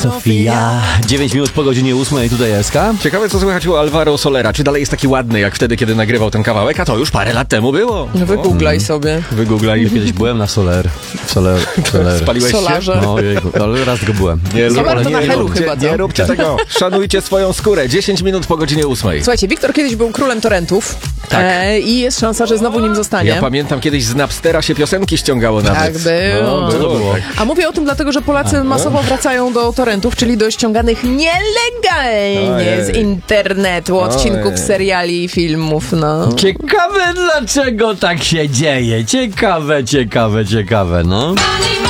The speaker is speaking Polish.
Sofia. 9 minut po godzinie 8, tutaj Eska. Ciekawe, co słychać u Alvaro Solera. Czy dalej jest taki ładny, jak wtedy, kiedy nagrywał ten kawałek? A to już parę lat temu było. No wygooglaj sobie. Wygooglaj. Kiedyś byłem na Soler. Spaliłeś się? Solarze. No jejku, ale raz tylko byłem. Solar to na Helu chyba, co? Nie róbcie tego. Szanujcie swoją skórę. 10 minut po godzinie 8. Słuchajcie, Wiktor kiedyś był królem torrentów. Tak. I jest szansa, że znowu nim zostanie. Ja pamiętam, kiedyś z Napstera się piosenki ściągało nawet. Tak było. No, Co to było? Tak. A mówię o tym dlatego, że Polacy masowo wracają do torrentów, czyli do ściąganych nielegalnie Ojej. z internetu, odcinków Ojej. seriali i filmów, no. Ciekawe dlaczego tak się dzieje. Ciekawe, no.